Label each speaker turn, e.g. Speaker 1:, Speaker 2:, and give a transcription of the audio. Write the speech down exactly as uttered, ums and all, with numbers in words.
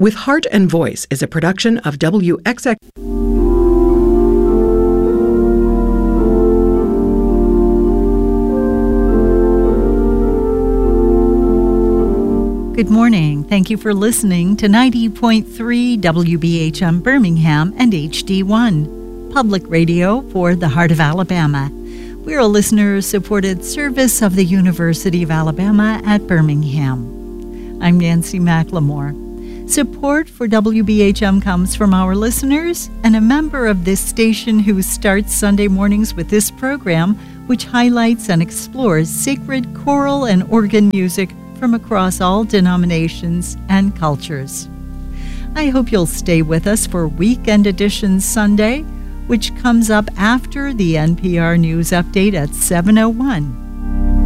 Speaker 1: With Heart and Voice is a production of W X X.
Speaker 2: Good morning. Thank you for listening to ninety point three W B H M Birmingham and H D one, public radio for the heart of Alabama. We're a listener-supported service of the University of Alabama at Birmingham. I'm Nancy McLemore. Support for W B H M comes from our listeners and a member of this station who starts Sunday mornings with this program, which highlights and explores sacred choral and organ music from across all denominations and cultures. I hope you'll stay with us for Weekend Edition Sunday, which comes up after the N P R News Update at seven oh one.